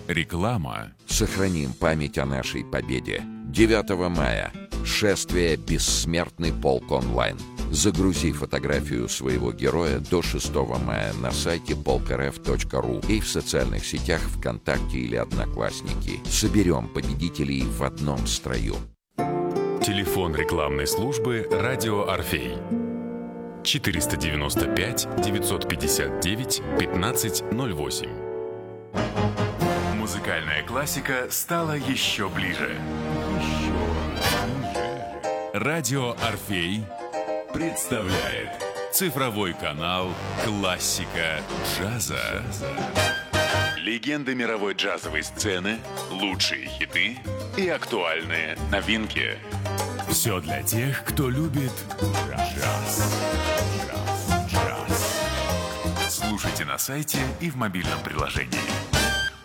Реклама. Сохраним память о нашей победе. 9 мая. Шествие «Бессмертный полк онлайн». Загрузи фотографию своего героя до 6 мая на сайте polkrf.ru и в социальных сетях ВКонтакте или Одноклассники. Соберем победителей в одном строю. Телефон рекламной службы «Радио Орфей». 495-959-1508. Музыкальная классика стала еще ближе. Радио Орфей представляет цифровой канал «Классика джаза». Легенды мировой джазовой сцены, лучшие хиты и актуальные новинки. Все для тех, кто любит джаз. Слушайте на сайте и в мобильном приложении.